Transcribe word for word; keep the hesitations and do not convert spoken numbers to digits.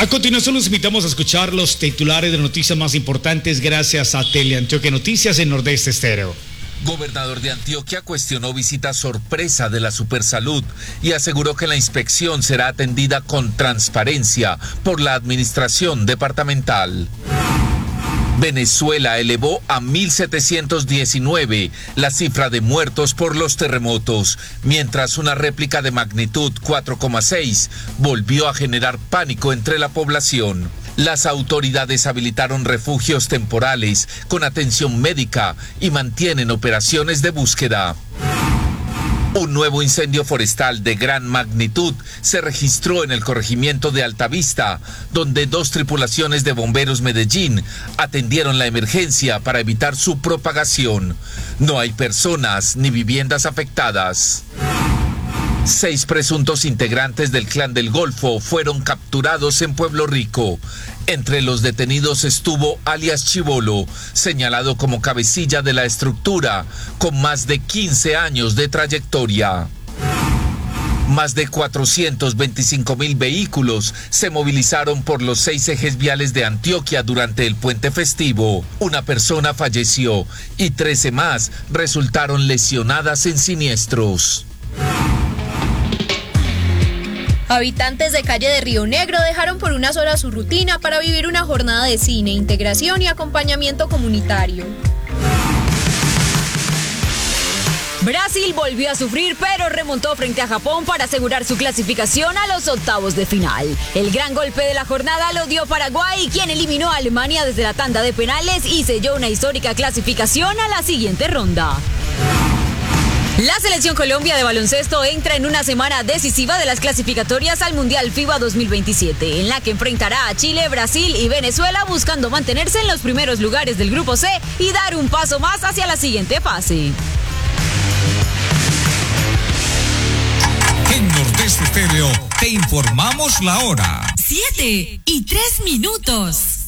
A continuación los invitamos a escuchar los titulares de noticias más importantes gracias a Teleantioquia Noticias en Nordeste Estéreo. Gobernador de Antioquia cuestionó visita sorpresa de la Supersalud y aseguró que la inspección será atendida con transparencia por la administración departamental. Venezuela elevó a mil setecientos diecinueve la cifra de muertos por los terremotos, mientras una réplica de magnitud cuatro coma seis volvió a generar pánico entre la población. Las autoridades habilitaron refugios temporales con atención médica y mantienen operaciones de búsqueda. Un nuevo incendio forestal de gran magnitud se registró en el corregimiento de Altavista, donde dos tripulaciones de bomberos Medellín atendieron la emergencia para evitar su propagación. No hay personas ni viviendas afectadas. Seis presuntos integrantes del Clan del Golfo fueron capturados en Pueblo Rico. Entre los detenidos estuvo alias Chibolo, señalado como cabecilla de la estructura, con más de quince años de trayectoria. Más de cuatrocientos veinticinco mil vehículos se movilizaron por los seis ejes viales de Antioquia durante el puente festivo. Una persona falleció y trece más resultaron lesionadas en siniestros. Habitantes de calle de Río Negro dejaron por unas horas su rutina para vivir una jornada de cine, integración y acompañamiento comunitario. Brasil volvió a sufrir, pero remontó frente a Japón para asegurar su clasificación a los octavos de final. El gran golpe de la jornada lo dio Paraguay, quien eliminó a Alemania desde la tanda de penales y selló una histórica clasificación a la siguiente ronda. La selección Colombia de baloncesto entra en una semana decisiva de las clasificatorias al Mundial FIBA dos mil veintisiete, en la que enfrentará a Chile, Brasil y Venezuela buscando mantenerse en los primeros lugares del Grupo C y dar un paso más hacia la siguiente fase. En Nordeste Estéreo te informamos la hora. Siete y tres minutos.